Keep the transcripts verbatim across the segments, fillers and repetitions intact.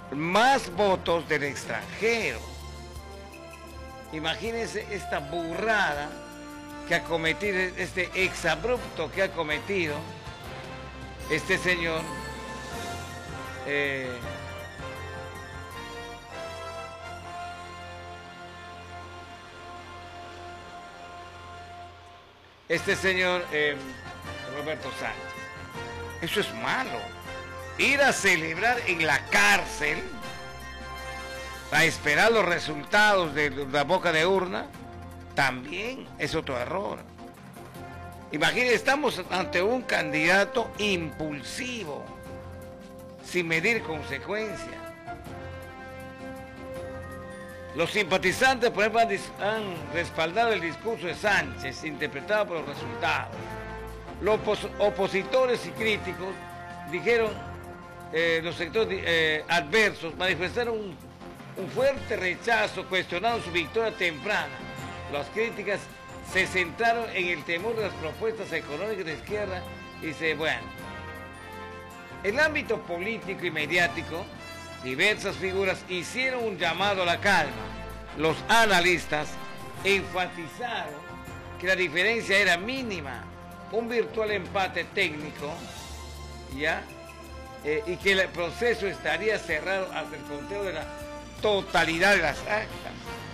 más votos del extranjero. Imagínense esta burrada que ha cometido, este exabrupto que ha cometido este señor. Eh, este señor eh, Roberto Sánchez. Eso es malo. Ir a celebrar en la cárcel, a esperar los resultados de la boca de urna, también es otro error. Imagínense, estamos ante un candidato impulsivo, sin medir consecuencias. Los simpatizantes, por ejemplo, han respaldado el discurso de Sánchez, interpretado por los resultados. Los opositores y críticos dijeron, eh, los sectores eh, adversos manifestaron un, un fuerte rechazo, cuestionando su victoria temprana. Las críticas se centraron en el temor de las propuestas económicas de izquierda y se, bueno, en el ámbito político y mediático, diversas figuras hicieron un llamado a la calma. Los analistas enfatizaron que la diferencia era mínima, un virtual empate técnico, ¿ya? Eh, y que el proceso estaría cerrado hasta el conteo de la totalidad de las actas.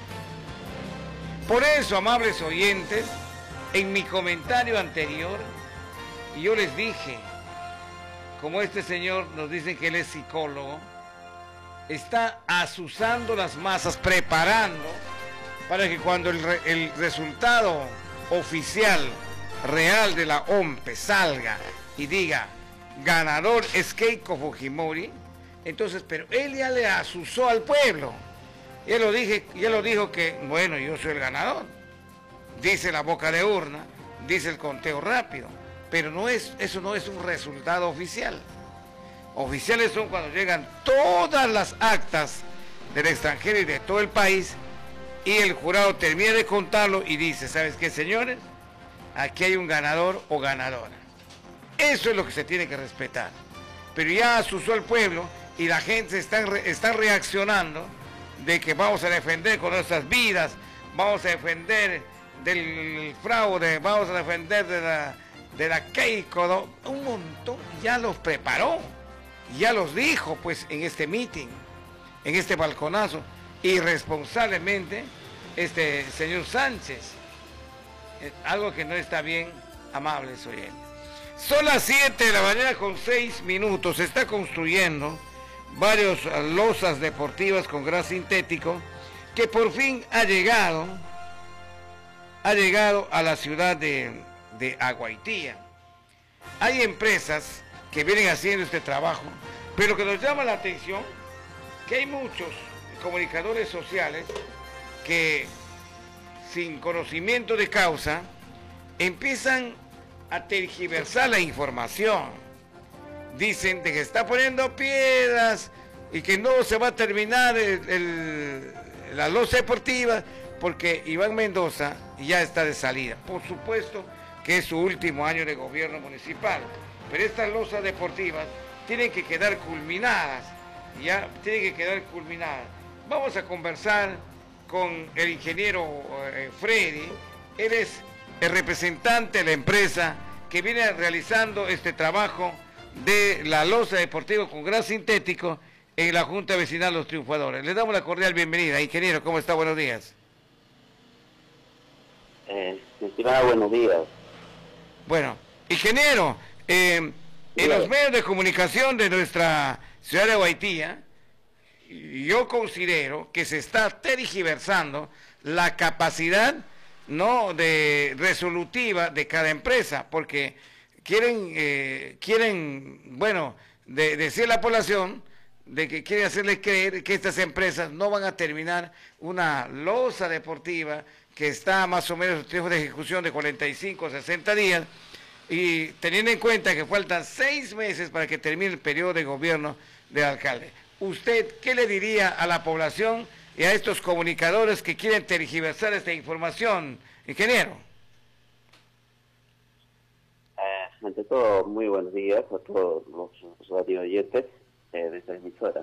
Por eso, amables oyentes, en mi comentario anterior, yo les dije, como este señor nos dice que él es psicólogo, está asusando las masas, preparando para que cuando el, re, el resultado oficial, real de la O M P E salga y diga, ganador es Keiko Fujimori, entonces, pero él ya le asusó al pueblo. Ya lo dije, ya lo dijo que, bueno, yo soy el ganador. Dice la boca de urna, dice el conteo rápido, pero no es, eso no es un resultado oficial. Oficiales son cuando llegan todas las actas del extranjero y de todo el país y el jurado termina de contarlo y dice, ¿sabes qué, señores? Aquí hay un ganador o ganadora. Eso es lo que se tiene que respetar. Pero ya asusó al pueblo y la gente está, está reaccionando de que vamos a defender con nuestras vidas, vamos a defender del fraude, vamos a defender de la, de la Keiko, ¿no? Un montón, ya los preparó. Ya los dijo pues en este meeting, en este balconazo, irresponsablemente este señor Sánchez, eh, algo que no está bien, amables oyentes. Son las siete de la mañana con seis minutos, se está construyendo varias losas deportivas con gras sintético que por fin ha llegado, ha llegado a la ciudad de, de Aguaitía. Hay empresas que vienen haciendo este trabajo, pero lo que nos llama la atención, que hay muchos comunicadores sociales que sin conocimiento de causa empiezan a tergiversar la información. Dicen de que está poniendo piedras y que no se va a terminar el, el, la losa deportiva porque Iván Mendoza ya está de salida. Por supuesto que es su último año de gobierno municipal. Pero estas losas deportivas tienen que quedar culminadas, ya tienen que quedar culminadas. Vamos a conversar con el ingeniero eh, Freddy, él es el representante de la empresa que viene realizando este trabajo de la losa deportiva con gras sintético en la Junta Vecinal Los Triunfadores. Le damos la cordial bienvenida. Ingeniero, ¿cómo está? Buenos días. Eh, estimada, buenos días. Bueno, ingeniero, Eh, en los medios de comunicación de nuestra ciudad de Aguaitía, yo considero que se está tergiversando la capacidad no de resolutiva de cada empresa, porque quieren, eh, quieren bueno, de, decir a la población de que quieren hacerle creer que estas empresas no van a terminar una losa deportiva que está más o menos en tiempo de ejecución de cuarenta y cinco a sesenta días, y teniendo en cuenta que faltan seis meses para que termine el periodo de gobierno del alcalde. ¿Usted qué le diría a la población y a estos comunicadores que quieren tergiversar esta información, ingeniero? Eh, ante todo, muy buenos días a todos los radio oyentes eh, de esta emisora.